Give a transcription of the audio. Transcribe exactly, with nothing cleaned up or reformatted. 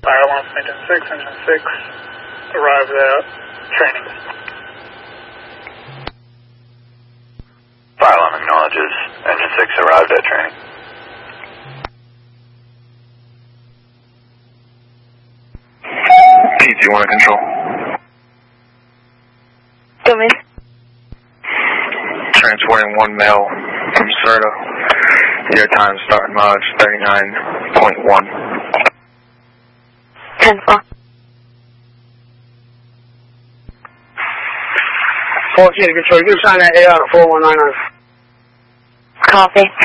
Fire alarm engine six, engine six, arrived at training. Fire alarm acknowledges, engine six arrived at training. P T one control. Come in. Transporting one male from Serta. Your time start mileage thirty-nine point one. ten four. fourteen, control, you can sign that A R four one nine nine. Copy.